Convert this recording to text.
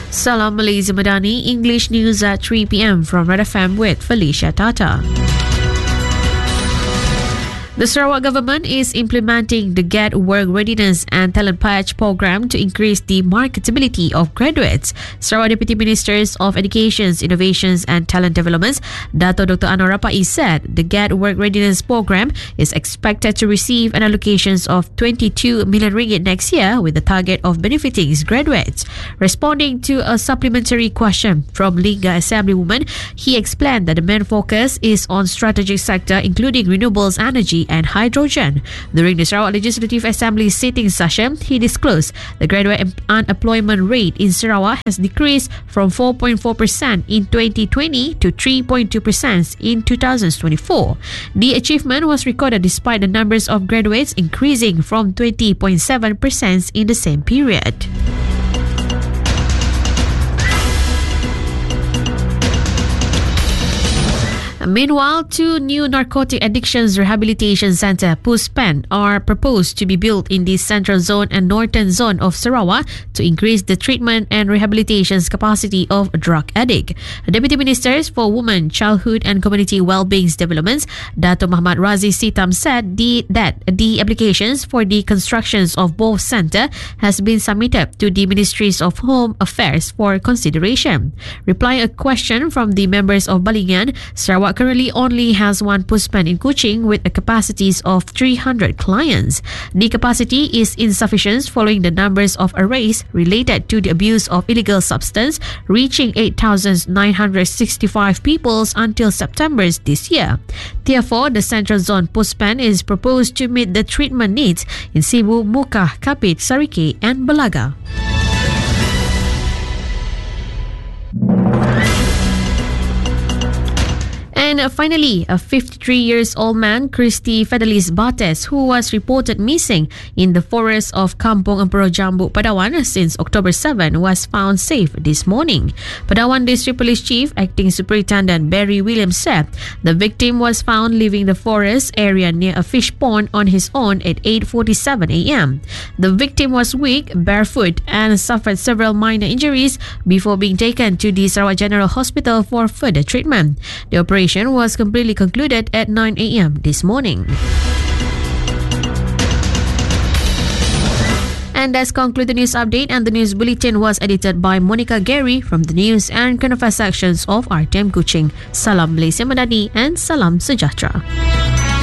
Salam Malaysia Madani, English news at 3 p.m. from Red FM with Felicia Tata. The Sarawak government is implementing the Get Work Readiness and Talent Patch program to increase the marketability of graduates. Sarawak Deputy Ministers of Education, Innovations and Talent Developments, Dato Dr. Anwar Rapai said the Get Work Readiness program is expected to receive an allocation of 22 million ringgit next year with the target of benefiting its graduates. Responding to a supplementary question from Lingga Assemblywoman, he explained that the main focus is on strategic sector including renewables energy and hydrogen. During the Sarawak Legislative Assembly sitting session, he disclosed the graduate unemployment rate in Sarawak has decreased from 4.4% in 2020 to 3.2% in 2024. The achievement was recorded despite the numbers of graduates increasing from 20.7% in the same period. Meanwhile, two new narcotic addictions rehabilitation centre, PUSPEN, are proposed to be built in the Central Zone and Northern Zone of Sarawak to increase the treatment and rehabilitation capacity of drug addict. Deputy Ministers for Women, Childhood and Community Wellbeing Developments, Dato Muhammad Razi Sitam said that the applications for the constructions of both centre has been submitted to the Ministries of Home Affairs for consideration. Replying a question from the members of Balingan, Sarawak currently only has one PUSPEN in Kuching with a capacity of 300 clients. The capacity is insufficient following the numbers of arrests related to the abuse of illegal substance reaching 8,965 people until September this year. Therefore, the Central Zone PUSPEN is proposed to meet the treatment needs in Sibu, Muka, Kapit, Sarike and Balaga. And finally, a 53-year-old man, Christy Fedelis Bates, who was reported missing in the forest of Kampung Emperor Jambu, Padawan since October 7, was found safe this morning. Padawan District Police Chief Acting Superintendent Barry Williams said the victim was found leaving the forest area near a fish pond on his own at 8:47 a.m. The victim was weak, barefoot and suffered several minor injuries before being taken to the Sarawak General Hospital for further treatment. The operation was completely concluded at 9 a.m. this morning. And that's concluded the news update, and the news bulletin was edited by Monica Gary from the news and current affairs sections of RTM Kuching. Salam Malaysia Madani and Salam Sejahtera.